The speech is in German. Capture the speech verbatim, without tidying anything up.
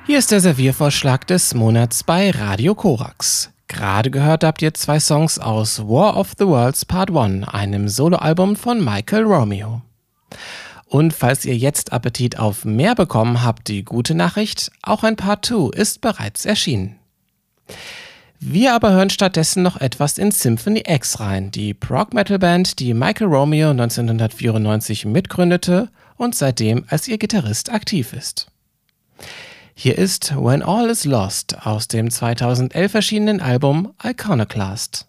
Hier ist der Serviervorschlag des Monats bei Radio Korax. Gerade gehört habt ihr zwei Songs aus War of the Worlds Part eins, einem Soloalbum von Michael Romeo. Und falls ihr jetzt Appetit auf mehr bekommen habt, die gute Nachricht, auch ein Part zwei ist bereits erschienen. Wir aber hören stattdessen noch etwas in Symphony X rein, die Prog-Metal-Band, die Michael Romeo neunzehnhundertvierundneunzig mitgründete und seitdem als ihr Gitarrist aktiv ist. Hier ist When All Is Lost aus dem zweitausendelf erschienenen Album Iconoclast.